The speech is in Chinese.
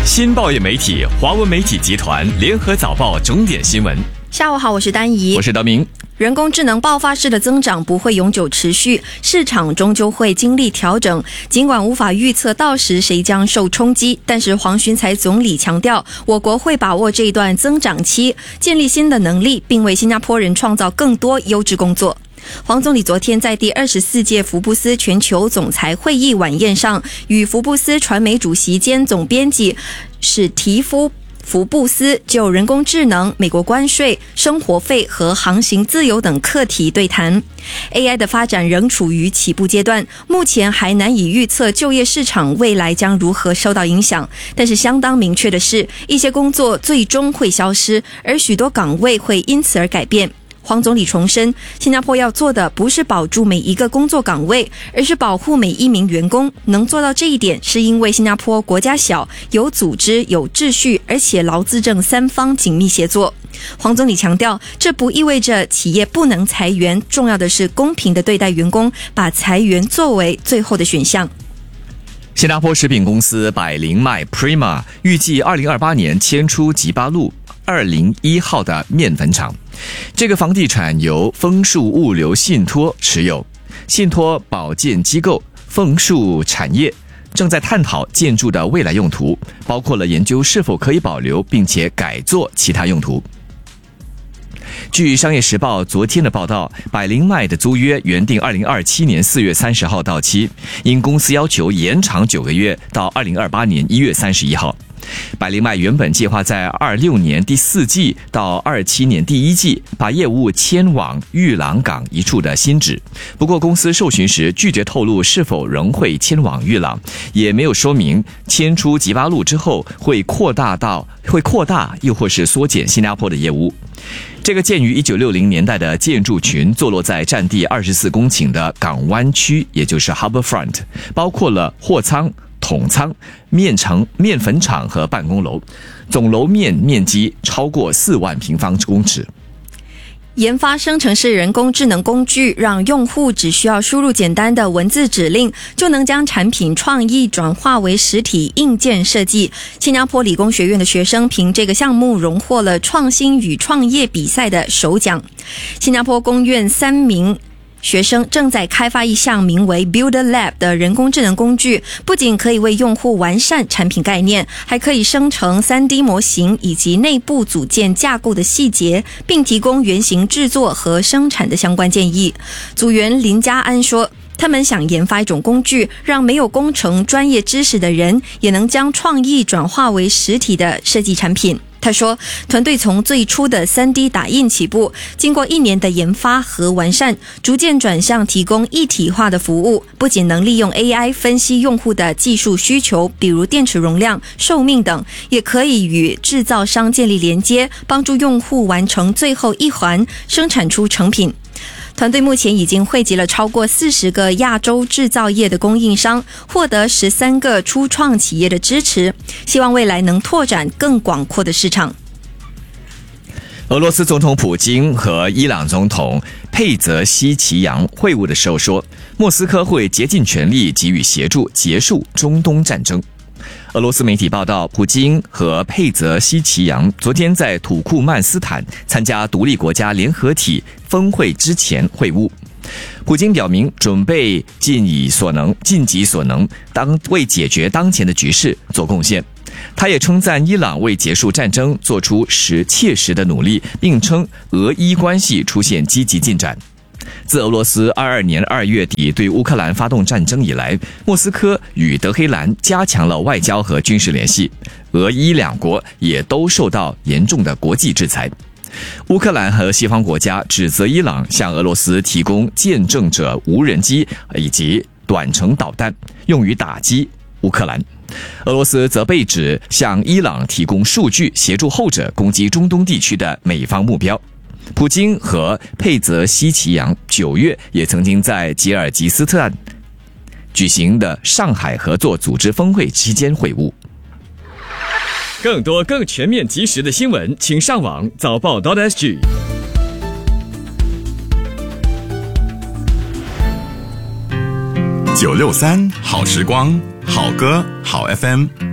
新报业媒体华文媒体集团联合早报重点新闻。 下午好，我是丹怡， 我是德明。 人工智能爆发式的增长不会永久持续，市场终究会经历调整。尽管无法预测到时谁将受冲击，但是黄循财总理强调，我国会把握这一段增长期，建立新的能力，并为新加坡人创造更多优质工作。黄总理昨天在第24届福布斯全球总裁会议晚宴上，与福布斯传媒主席兼总编辑史蒂夫福布斯就人工智能、美国关税、生活费和航行自由等课题对谈。AI 的发展仍处于起步阶段，目前还难以预测就业市场未来将如何受到影响。但是相当明确的是，一些工作最终会消失，而许多岗位会因此而改变。黄总理重申，新加坡要做的不是保住每一个工作岗位，而是保护每一名员工。能做到这一点，是因为新加坡国家小、有组织、有秩序，而且劳资政三方紧密协作。黄总理强调，这不意味着企业不能裁员，重要的是公平地对待员工，把裁员作为最后的选项。 新加坡食品公司百灵麦 Prima 预计2028年迁出吉巴路201号的面粉厂。这个房地产由枫树物流信托持有，信托保荐机构枫树产业正在探讨建筑的未来用途，包括了研究是否可以保留并且改作其他用途。据商业时报昨天的报道，百灵麦的租约原定2027年4月30号到期，因公司要求延长9个月到2028年1月31号。百灵麦原本计划在26年第4季到27年第1季把业务迁往裕朗港一处的新址，不过公司受询时拒绝透露是否仍会迁往裕朗，也没有说明迁出吉巴路之后会扩大又或是缩减新加坡的业务。这个建于1960年代的建筑群坐落在占地24公顷的港湾区，也就是 Harbourfront， 包括了货仓、桶仓、面粉厂和办公楼，总楼面积超过4万平方公尺。 研发生成式人工智能工具，让用户只需要输入简单的文字指令，就能将产品创意转化为实体硬件设计。新加坡理工学院的学生凭这个项目荣获了创新与创业比赛的首奖。新加坡工院3名学生正在开发一项名为 Builder Lab 的人工智能工具，不仅可以为用户完善产品概念，还可以生成 3D 模型以及内部组件架构的细节，并提供原型制作和生产的相关建议。组员林家安说，他们想研发一种工具，让没有工程专业知识的人也能将创意转化为实体的设计产品。他说，团队从最初的 3D 打印起步，经过1年的研发和完善，逐渐转向提供一体化的服务，不仅能利用 AI 分析用户的技术需求，比如电池容量、寿命等，也可以与制造商建立连接，帮助用户完成最后一环，生产出成品。团队目前已经汇集了超过40个亚洲制造业的供应商，获得13个初创企业的支持，希望未来能拓展更广阔的市场。 俄罗斯总统普京和伊朗总统佩泽西奇扬会晤的时候说，莫斯科会竭尽全力给予协助，结束中东战争。俄罗斯媒体报道，普京和佩泽西奇扬昨天在土库曼斯坦参加独立国家联合体峰会之前会晤。普京表明准备尽己所能为解决当前的局势做贡献。他也称赞伊朗为结束战争做出切实的努力，并称俄伊关系出现积极进展。自俄罗斯22年2月底对乌克兰发动战争以来，莫斯科与德黑兰加强了外交和军事联系，俄伊两国也都受到严重的国际制裁。乌克兰和西方国家指责伊朗向俄罗斯提供见证者无人机以及短程导弹，用于打击乌克兰。俄罗斯则被指向伊朗提供数据，协助后者攻击中东地区的美方目标。普京和佩泽西奇扬9月也曾经在吉尔吉斯斯坦举行的上海合作组织峰会期间会晤。更多更全面及时的新闻，请上网早报.sg。 963好时光，好歌好 FM。